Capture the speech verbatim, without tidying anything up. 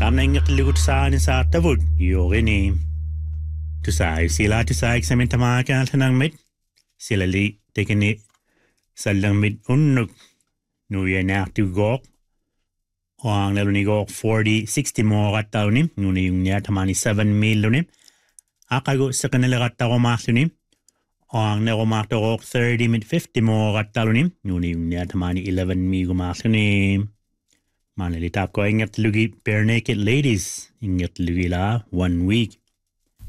Tam na ingat ligut sa anin sa tavud. Yorin eh. Tusay sila tusay eksamen tamaka ng mit. Sila li tekin ni salang mit unnuk. Nuya na to go. O ang lalo ni go forty, sixty mo kataw ni. Nuna yung niya tamani seven mil ni. Akago sa kanila kataw maso ni. O ang nako mato ko thirty mit fifty mo kataw ni. Nuna yung niya tamani eleven mil gumaso ni. Manalitap ko ingat lugi bare naked ladies. Ingat lugi la one week.